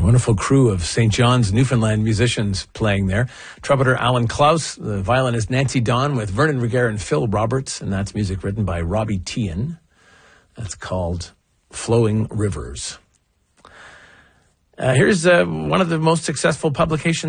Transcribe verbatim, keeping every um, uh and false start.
wonderful crew of Saint John's, Newfoundland musicians playing there. Trumpeter Alan Klaus, the violinist Nancy Don with Vernon Regehr and Phil Roberts, and that's music written by Robbie Tian. That's called Flowing Rivers. Uh, here's uh, one of the most successful publications